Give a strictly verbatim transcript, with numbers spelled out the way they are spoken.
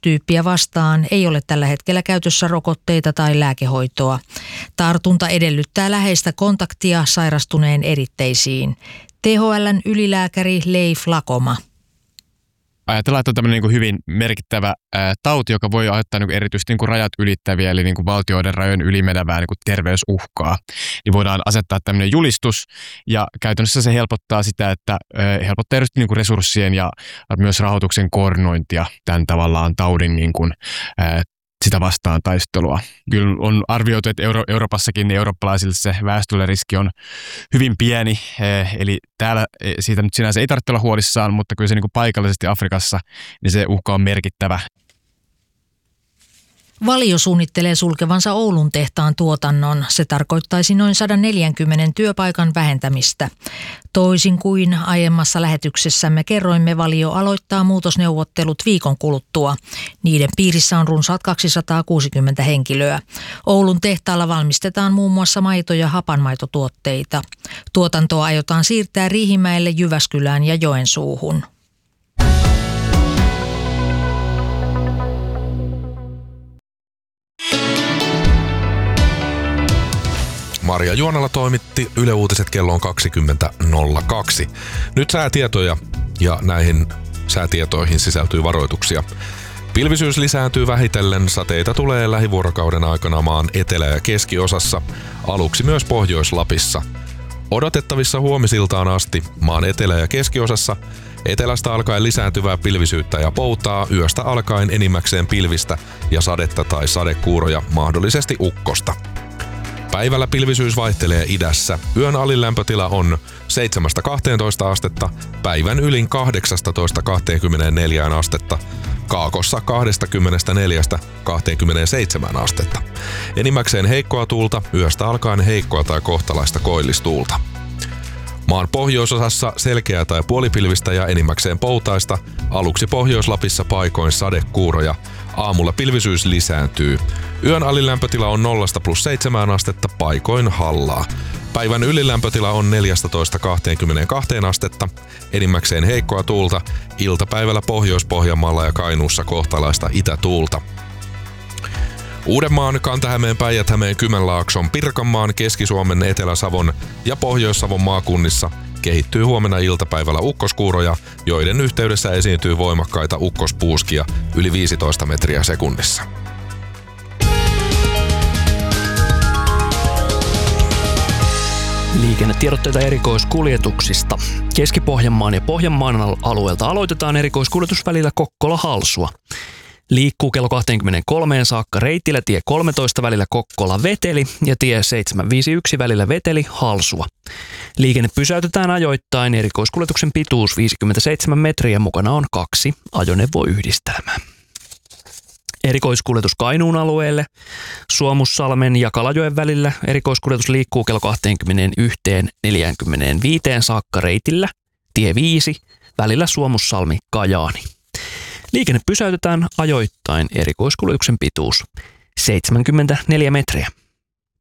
virustyyppiä vastaan ei ole tällä hetkellä käytössä rokotteita tai lääkehoitoa. Tartunta edellyttää läheistä kontaktia sairastuneen eritteisiin. T H L:n ylilääkäri Leif Lakoma. Ajatellaan, että on tämmöinen niin kuin hyvin merkittävä ää, tauti, joka voi aiheuttaa niin kuin erityisesti niin kuin rajat ylittäviä, eli niin kuin valtioiden rajojen ylimenevää niin kuin terveysuhkaa. Niin voidaan asettaa tämmöinen julistus, ja käytännössä se helpottaa sitä, että ää, helpottaa erityisesti niin kuin resurssien ja myös rahoituksen koordinointia tämän tavallaan taudin niin kuin, ää, sitä vastaan taistelua. Kyllä on arvioitu, että Euro- Euroopassakin niin eurooppalaisille se väestölle riski on hyvin pieni, eli täällä siitä nyt sinänsä ei tarvitse olla huolissaan, mutta kyllä se niin kuin paikallisesti Afrikassa, niin se uhka on merkittävä. Valio suunnittelee sulkevansa Oulun tehtaan tuotannon. Se tarkoittaisi noin sata neljäkymmentä työpaikan vähentämistä. Toisin kuin aiemmassa lähetyksessämme kerroimme, Valio aloittaa muutosneuvottelut viikon kuluttua. Niiden piirissä on runsaat kaksisataakuusikymmentä henkilöä. Oulun tehtaalla valmistetaan muun muassa maito- ja hapanmaitotuotteita. Tuotantoa aiotaan siirtää Riihimäelle, Jyväskylään ja Joensuuhun. Maria Juonala toimitti. Yle Uutiset kello on kaksikymmentä nolla kaksi. Nyt säätietoja, ja näihin säätietoihin sisältyy varoituksia. Pilvisyys lisääntyy vähitellen. Sateita tulee lähivuorokauden aikana maan etelä- ja keskiosassa, aluksi myös Pohjois-Lapissa. Odotettavissa huomisiltaan asti maan etelä- ja keskiosassa etelästä alkaen lisääntyvää pilvisyyttä ja poutaa, yöstä alkaen enimmäkseen pilvistä ja sadetta tai sadekuuroja, mahdollisesti ukkosta. Päivällä pilvisyys vaihtelee idässä. Yön alin lämpötila on seitsemästä kahteentoista astetta, päivän ylin kahdeksasta kaksikymmentäneljään astetta, kaakossa kaksikymmentäneljästä kaksikymmentäseitsemään astetta. Enimmäkseen heikkoa tuulta, yöstä alkaen heikkoa tai kohtalaista koillistuulta. Maan pohjoisosassa selkeää tai puolipilvistä ja enimmäkseen poutaista, aluksi Pohjois-Lapissa paikoin sadekuuroja. Aamulla pilvisyys lisääntyy. Yön alilämpötila on nollasta plus seitsemään astetta, paikoin hallaa. Päivän ylilämpötila on neljätoista kaksikymmentäkaksi astetta, enimmäkseen heikkoa tuulta, iltapäivällä Pohjois-Pohjanmaalla ja Kainuussa kohtalaista itätuulta. Uudenmaan, Kanta-Hämeen, Päijät-Hämeen, Kymenlaakson, Pirkanmaan, Keski-Suomen, Etelä-Savon ja Pohjois-Savon maakunnissa kehittyy huomenna iltapäivällä ukkoskuuroja, joiden yhteydessä esiintyy voimakkaita ukkospuuskia yli viisitoista metriä sekunnissa. Liikennetiedotteita erikoiskuljetuksista. Keski-Pohjanmaan ja Pohjanmaan alueelta aloitetaan erikoiskuljetus välillä Kokkola-Halsua. Liikkuu kello kaksikymmentäkolme saakka reitillä tie kolmetoista välillä Kokkola-Veteli ja tie seitsemänsataaviisikymmentäyksi välillä Veteli-Halsua. Liikenne pysäytetään ajoittain, erikoiskuljetuksen pituus viisikymmentäseitsemän metriä, mukana on kaksi ajoneuvoyhdistelmää. Erikoiskuljetus Kainuun alueelle. Suomussalmen ja Kalajoen välillä erikoiskuljetus liikkuu kello kaksikymmentäyksi neljäkymmentäviisi saakka reitillä tie viisi välillä Suomussalmi-Kajaani. Liikenne pysäytetään ajoittain, erikoiskuljetuksen pituus seitsemänkymmentäneljä metriä.